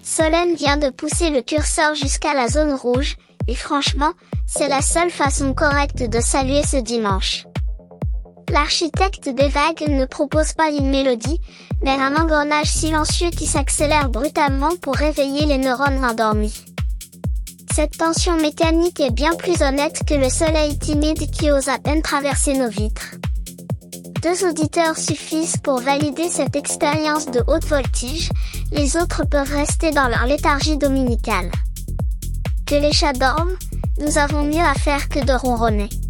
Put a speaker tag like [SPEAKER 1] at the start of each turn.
[SPEAKER 1] Solène vient de pousser le curseur jusqu'à la zone rouge, et franchement, c'est la seule façon correcte de saluer ce dimanche. L'architecte des vagues ne propose pas une mélodie, mais un engrenage silencieux qui s'accélère brutalement pour réveiller les neurones endormis. Cette tension mécanique est bien plus honnête que le soleil timide qui ose à peine traverser nos vitres. 2 auditeurs suffisent pour valider cette expérience de haute voltige, les autres peuvent rester dans leur léthargie dominicale. Que les chats dorment, nous avons mieux à faire que de ronronner.